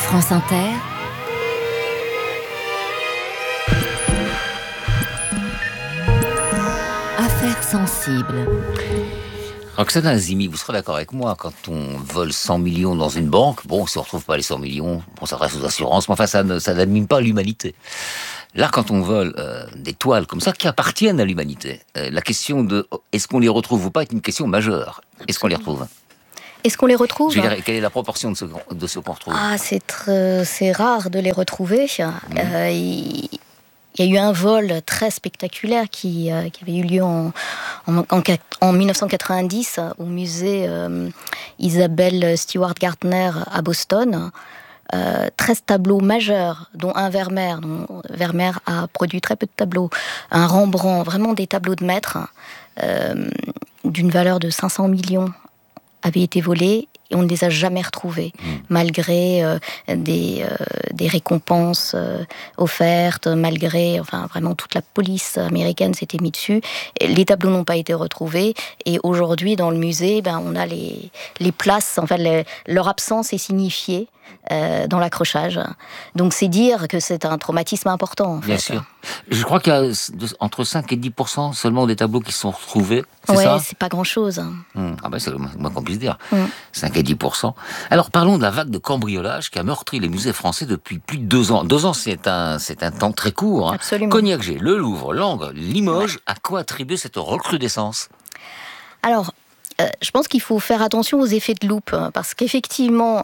France Inter, Affaires sensibles. Roxane Azimi, vous serez d'accord avec moi, quand on vole 100 millions dans une banque, bon, si on ne retrouve pas les 100 millions, on s'adresse aux assurances, mais enfin, ça n'anime pas l'humanité. Là, quand on vole des toiles comme ça, qui appartiennent à l'humanité, la question de est-ce qu'on les retrouve ou pas est une question majeure. Est-ce qu'on les retrouve ? Est-ce qu'on les retrouve ? Je veux dire, quelle est la proportion de ce qu'on retrouve ? C'est rare de les retrouver. Il y a eu un vol très spectaculaire qui avait eu lieu en 1990 au musée Isabelle Stewart Gardner à Boston. 13 tableaux majeurs, dont un Vermeer. Vermeer a produit très peu de tableaux. Un Rembrandt, vraiment des tableaux de maître, d'une valeur de 500 millions, avaient été volés. Et on ne les a jamais retrouvés, malgré des récompenses offertes, malgré, vraiment toute la police américaine s'était mise dessus. Et les tableaux n'ont pas été retrouvés. Et aujourd'hui, dans le musée, on a les places, leur absence est signifiée dans l'accrochage. Donc c'est dire que c'est un traumatisme important. Bien sûr. Je crois qu'il y a entre 5 et 10% seulement des tableaux qui sont retrouvés. C'est ça ? C'est pas grand-chose. C'est le moins qu'on puisse dire. 5 et 10%. Alors parlons de la vague de cambriolage qui a meurtri les musées français depuis plus de 2 ans. 2 ans, c'est un temps très court. Absolument. Cognac-G, le Louvre, Langres, Limoges, à quoi attribuer cette recrudescence ? Alors, je pense qu'il faut faire attention aux effets de loupe, parce qu'effectivement,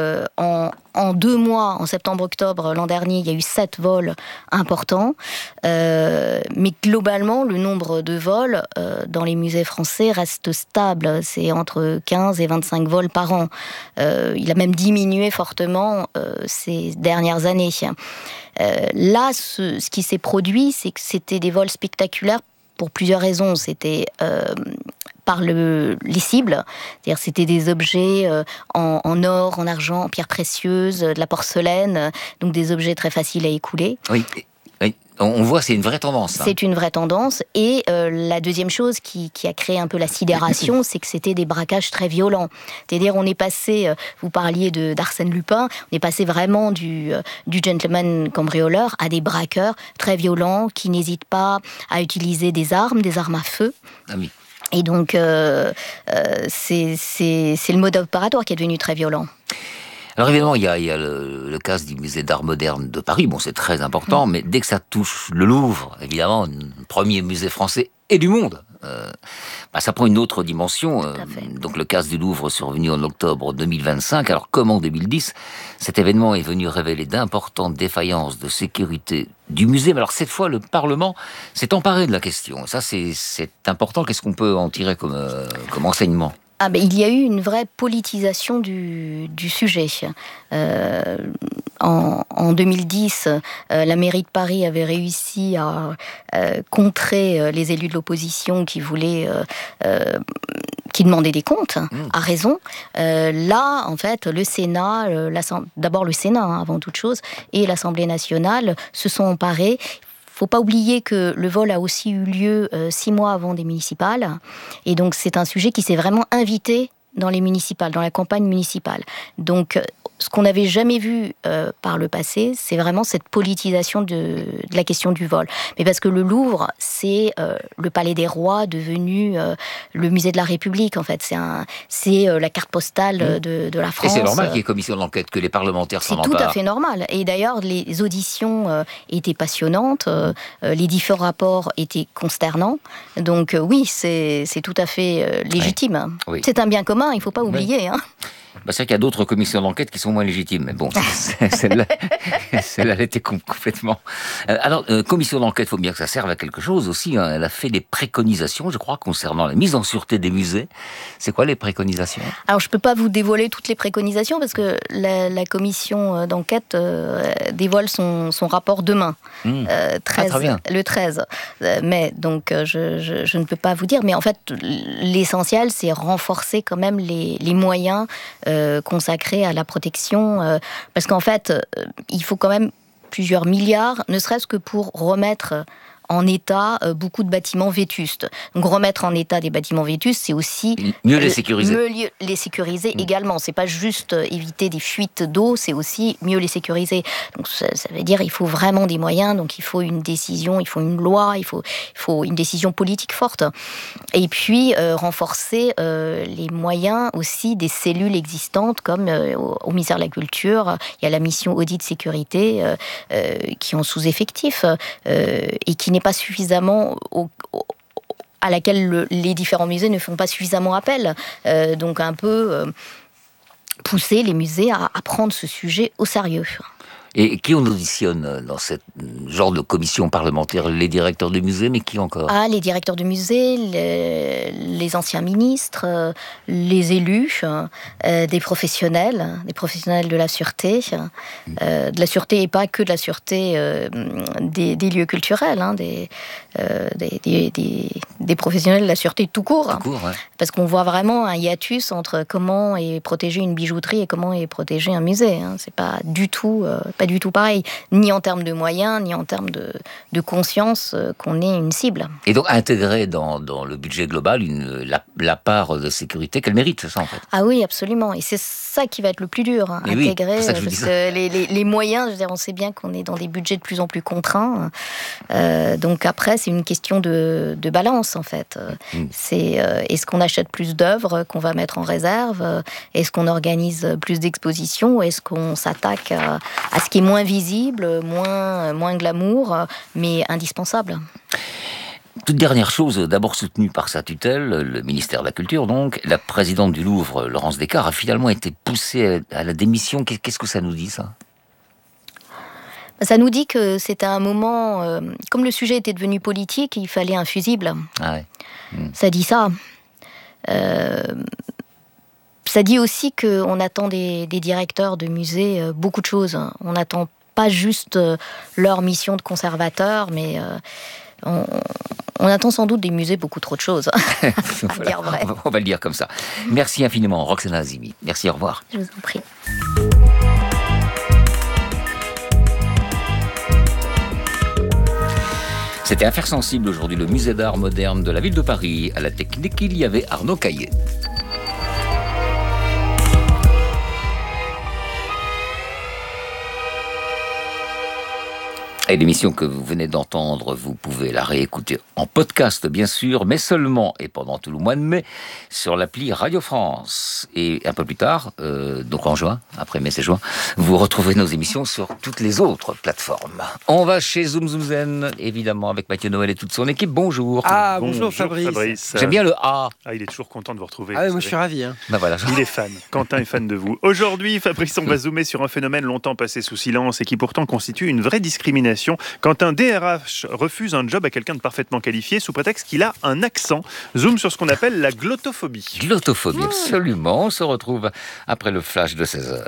en 2 mois, en septembre-octobre l'an dernier, il y a eu 7 vols importants, mais globalement, le nombre de vols dans les musées français reste stable. C'est entre 15 et 25 vols par an. Il a même diminué fortement ces dernières années. Là, ce qui s'est produit, c'est que c'était des vols spectaculaires pour plusieurs raisons. C'était par les cibles, c'est-à-dire c'était des objets en or, en argent, en pierres précieuses, de la porcelaine, donc des objets très faciles à écouler. Oui. On voit, c'est une vraie tendance. C'est une vraie tendance. Et la deuxième chose qui a créé un peu la sidération, c'est que c'était des braquages très violents. C'est-à-dire, on est passé, vous parliez d'Arsène Lupin, on est passé vraiment du gentleman cambrioleur à des braqueurs très violents qui n'hésitent pas à utiliser des armes à feu. Ah oui. Et donc, c'est le mode opératoire qui est devenu très violent. Alors évidemment, il y a le cas du musée d'art moderne de Paris. Bon, c'est très important, mais dès que ça touche le Louvre, évidemment, premier musée français et du monde, ça prend une autre dimension. Donc le cas du Louvre survenu en octobre 2025. Alors comme en 2010, cet événement est venu révéler d'importantes défaillances de sécurité du musée. Mais alors cette fois, le Parlement s'est emparé de la question. Ça, c'est important. Qu'est-ce qu'on peut en tirer comme enseignement ? Il y a eu une vraie politisation du sujet. En 2010, la mairie de Paris avait réussi à contrer les élus de l'opposition qui demandaient des comptes, à raison. Là, en fait, le Sénat, d'abord le Sénat avant toute chose, et l'Assemblée nationale se sont emparés. Il ne faut pas oublier que le vol a aussi eu lieu 6 mois avant des municipales. Et donc, c'est un sujet qui s'est vraiment invité dans les municipales, dans la campagne municipale. Donc, ce qu'on n'avait jamais vu par le passé, c'est vraiment cette politisation de la question du vol. Mais parce que le Louvre, c'est le palais des rois devenu le musée de la République, en fait. C'est la carte postale de la France. Et c'est normal qu'il y ait commission d'enquête, que les parlementaires s'en emparent. C'est tout à fait normal. Et d'ailleurs, les auditions étaient passionnantes, les différents rapports étaient consternants. Donc oui, c'est tout à fait légitime. Oui. C'est un bien commun, il ne faut pas oublier. C'est vrai qu'il y a d'autres commissions d'enquête qui sont moins légitimes, mais bon, celle-là, elle était complètement... Alors, commission d'enquête, il faut bien que ça serve à quelque chose aussi. Elle a fait des préconisations, je crois, concernant la mise en sûreté des musées. C'est quoi les préconisations ? Alors, je ne peux pas vous dévoiler toutes les préconisations, parce que la commission d'enquête dévoile son rapport demain, 13, le 13 mai. Donc, je ne peux pas vous dire, mais en fait, l'essentiel, c'est renforcer quand même les moyens consacrés à la protection, parce qu'en fait, il faut quand même plusieurs milliards, ne serait-ce que pour remettre en état beaucoup de bâtiments vétustes. Donc remettre en état des bâtiments vétustes, c'est aussi mieux les sécuriser. Mieux les sécuriser également. C'est pas juste éviter des fuites d'eau, c'est aussi mieux les sécuriser. Donc ça veut dire il faut vraiment des moyens. Donc il faut une décision, il faut une loi, il faut une décision politique forte. Et puis renforcer les moyens aussi des cellules existantes, comme au ministère de la Culture, il y a la mission audit sécurité qui est en sous-effectif et qui n'est pas suffisamment à laquelle les différents musées ne font pas suffisamment appel. Donc un peu pousser les musées à prendre ce sujet au sérieux. Et qui on auditionne dans ce genre de commission parlementaire? Les directeurs de musées, mais qui encore? Les directeurs de musées, les anciens ministres, les élus, des professionnels de la sûreté, et pas que de la sûreté des lieux culturels, des professionnels de la sûreté tout court. Ouais. Parce qu'on voit vraiment un hiatus entre comment est protégée une bijouterie et comment est protégé un musée. C'est pas du tout pareil, ni en termes de moyens, ni en termes de conscience qu'on est une cible. Et donc intégrer dans le budget global la part de sécurité qu'elle mérite, c'est ça en fait? Ah oui, absolument. Et c'est ça qui va être le plus dur, intégrer. Oui, parce que les moyens, je veux dire, on sait bien qu'on est dans des budgets de plus en plus contraints. Donc après, c'est une question de balance en fait. C'est est-ce qu'on achète plus d'œuvres qu'on va mettre en réserve? Est-ce qu'on organise plus d'expositions? Ou est-ce qu'on s'attaque à ce qui est moins visible, moins glamour, mais indispensable? Toute dernière chose, d'abord soutenue par sa tutelle, le ministère de la Culture donc, la présidente du Louvre, Laurence Descartes, a finalement été poussée à la démission. Qu'est-ce que ça nous dit, ça? Ça nous dit que c'était un moment, comme le sujet était devenu politique, il fallait un fusible. Ah ouais. Ça dit ça. Ça dit aussi qu'on attend des directeurs de musées beaucoup de choses. On n'attend pas juste leur mission de conservateur, mais on attend sans doute des musées beaucoup trop de choses. Voilà, dire vrai. On va le dire comme ça. Merci infiniment, Roxana Azimi. Merci, au revoir. Je vous en prie. C'était Affaires sensibles aujourd'hui, le musée d'art moderne de la ville de Paris. À la technique, il y avait Arnaud Caillet. Et l'émission que vous venez d'entendre, vous pouvez la réécouter en podcast, bien sûr, mais seulement, et pendant tout le mois de mai, sur l'appli Radio France. Et un peu plus tard, donc en juin, après mai c'est juin, vous retrouvez nos émissions sur toutes les autres plateformes. On va chez Zoom Zoom Zen, évidemment, avec Mathieu Noël et toute son équipe. Bonjour. Bonjour Fabrice. J'aime bien le A. Il est toujours content de vous retrouver. Moi je suis ravi. Ben voilà. Il est fan. Quentin est fan de vous. Aujourd'hui, Fabrice, on va zoomer sur un phénomène longtemps passé sous silence et qui pourtant constitue une vraie discrimination. Quand un DRH refuse un job à quelqu'un de parfaitement qualifié sous prétexte qu'il a un accent. Zoom sur ce qu'on appelle la glottophobie. Glottophobie, absolument. On se retrouve après le flash de 16h.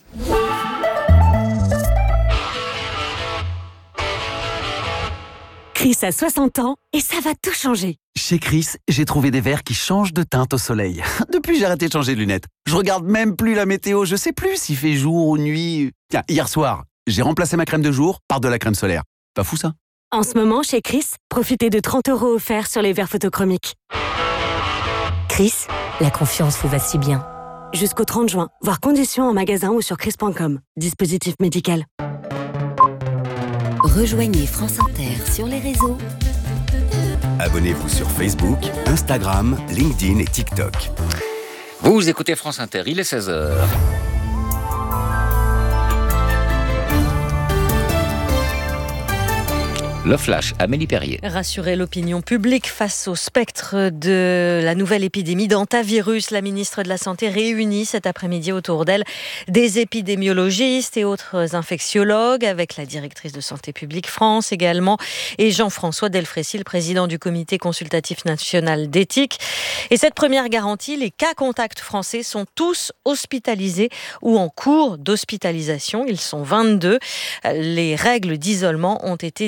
Chris a 60 ans et ça va tout changer. Chez Chris, j'ai trouvé des verres qui changent de teinte au soleil. Depuis, j'ai arrêté de changer de lunettes. Je regarde même plus la météo, je sais plus s'il fait jour ou nuit. Tiens, hier soir, j'ai remplacé ma crème de jour par de la crème solaire. Pas fou ça? En ce moment, chez Chris, profitez de 30 € offerts sur les verres photochromiques. Chris, la confiance vous va si bien. Jusqu'au 30 juin, voir conditions en magasin ou sur chris.com. Dispositif médical. Rejoignez France Inter sur les réseaux. Abonnez-vous sur Facebook, Instagram, LinkedIn et TikTok. Vous écoutez France Inter, il est 16h. Le flash, Amélie Perrier. Rassurer l'opinion publique face au spectre de la nouvelle épidémie d'hantavirus. La ministre de la Santé réunit cet après-midi autour d'elle des épidémiologistes et autres infectiologues, avec la directrice de Santé publique France également, et Jean-François Delfrécy, le président du comité consultatif national d'éthique. Et cette première garantie, les cas contacts français sont tous hospitalisés ou en cours d'hospitalisation. Ils sont 22. Les règles d'isolement ont été durcies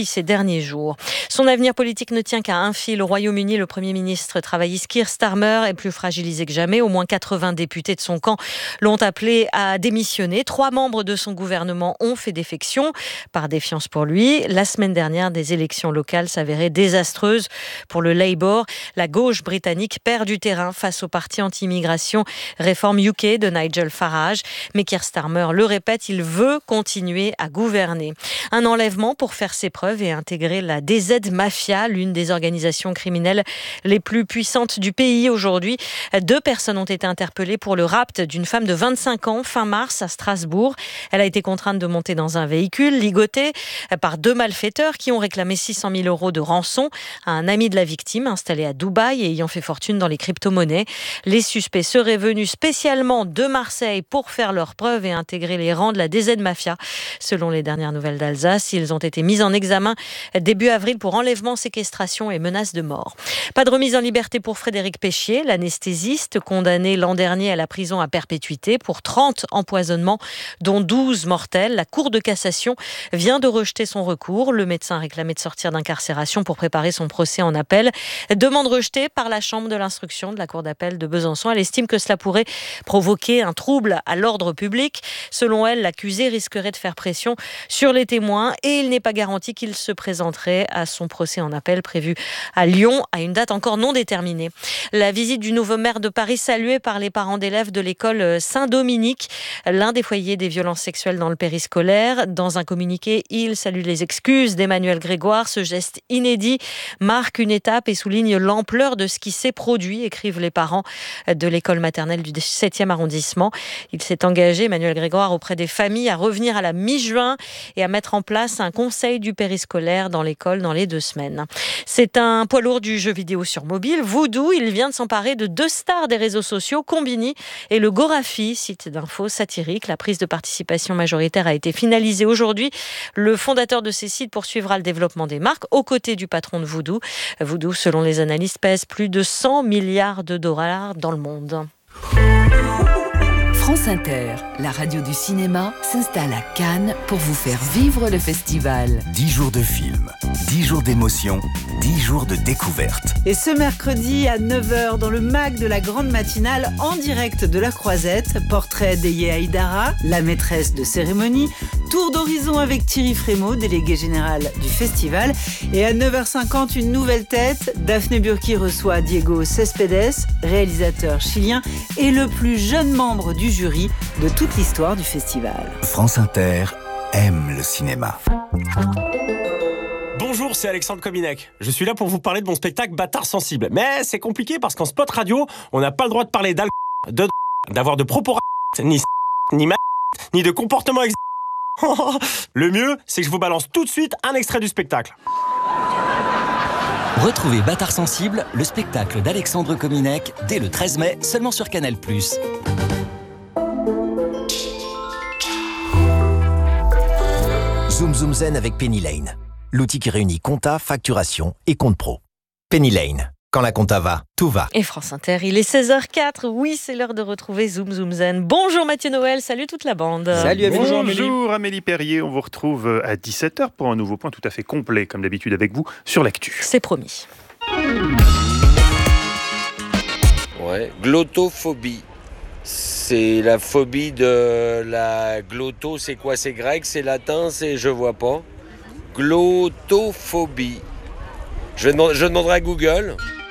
sorti ces derniers jours. Son avenir politique ne tient qu'à un fil. Au Royaume-Uni, le Premier ministre travailliste Keir Starmer est plus fragilisé que jamais. Au moins 80 députés de son camp l'ont appelé à démissionner. 3 membres de son gouvernement ont fait défection par défiance pour lui. La semaine dernière, des élections locales s'avéraient désastreuses pour le Labour. La gauche britannique perd du terrain face au parti anti-immigration Reform UK de Nigel Farage. Mais Keir Starmer le répète, il veut continuer à gouverner. Un enlèvement pour faire ses preuves et intégrer la DZ Mafia, l'une des organisations criminelles les plus puissantes du pays aujourd'hui. 2 personnes ont été interpellées pour le rapt d'une femme de 25 ans fin mars à Strasbourg. Elle a été contrainte de monter dans un véhicule ligoté par 2 malfaiteurs qui ont réclamé 600 000 € de rançon à un ami de la victime installé à Dubaï et ayant fait fortune dans les crypto-monnaies. Les suspects seraient venus spécialement de Marseille pour faire leurs preuves et intégrer les rangs de la DZ Mafia. Selon les dernières nouvelles d'Alsace, ils ont été mis en examen début avril pour enlèvement, séquestration et menace de mort. Pas de remise en liberté pour Frédéric Péchier, l'anesthésiste condamné l'an dernier à la prison à perpétuité pour 30 empoisonnements, dont 12 mortels. La Cour de cassation vient de rejeter son recours. Le médecin réclamait de sortir d'incarcération pour préparer son procès en appel. Demande rejetée par la chambre de l'instruction de la Cour d'appel de Besançon. Elle estime que cela pourrait provoquer un trouble à l'ordre public. Selon elle, l'accusé risquerait de faire pression sur les témoins et il n'est pas garanti qu'il se présenterait à son procès en appel prévu à Lyon à une date encore non déterminée. La visite du nouveau maire de Paris saluée par les parents d'élèves de l'école Saint-Dominique, l'un des foyers des violences sexuelles dans le périscolaire. Dans un communiqué, il salue les excuses d'Emmanuel Grégoire. Ce geste inédit marque une étape et souligne l'ampleur de ce qui s'est produit, écrivent les parents de l'école maternelle du 7e arrondissement. Il s'est engagé, Emmanuel Grégoire, auprès des familles à revenir à la mi-juin et à mettre en place un conseil du périscolaire dans l'école dans les 2 semaines. C'est un poids lourd du jeu vidéo sur mobile. Voodoo, il vient de s'emparer de 2 stars des réseaux sociaux, Combini et le Gorafi, site d'infos satirique. La prise de participation majoritaire a été finalisée aujourd'hui. Le fondateur de ces sites poursuivra le développement des marques aux côtés du patron de Voodoo. Voodoo, selon les analystes, pèse plus de 100 milliards de dollars dans le monde. France Inter, la radio du cinéma, s'installe à Cannes pour vous faire vivre le festival. 10 jours de film, 10 jours d'émotion, 10 jours de découverte. Et ce mercredi à 9h dans le MAC de la grande matinale en direct de la Croisette, portrait d'Eye Haïdara, la maîtresse de cérémonie, tour d'horizon avec Thierry Frémaux, délégué général du festival. Et à 9h50, une nouvelle tête, Daphné Burki reçoit Diego Céspedes, réalisateur chilien et le plus jeune membre du jury de toute l'histoire du festival. France Inter aime le cinéma. Bonjour, c'est Alexandre Kominek. Je suis là pour vous parler de mon spectacle Bâtard sensible. Mais c'est compliqué parce qu'en spot radio, on n'a pas le droit de parler d'avoir de propos ni ni de comportement Le mieux, c'est que je vous balance tout de suite un extrait du spectacle. Retrouvez Bâtard sensible, le spectacle d'Alexandre Kominek, dès le 13 mai, seulement sur Canal+. Zoom Zoom Zen avec Penny Lane. L'outil qui réunit compta, facturation et compte pro. Penny Lane. Quand la compta va, tout va. Et France Inter, il est 16h04. Oui, c'est l'heure de retrouver Zoom Zoom Zen. Bonjour Mathieu Noël, salut toute la bande. Salut Amélie. Bonjour Amélie Perrier, on vous retrouve à 17h pour un nouveau point tout à fait complet, comme d'habitude avec vous, sur l'actu. C'est promis. Ouais, glottophobie. C'est la phobie de la glotto, c'est quoi? C'est grec, c'est latin, c'est je vois pas. Glottophobie. Je demanderai à Google.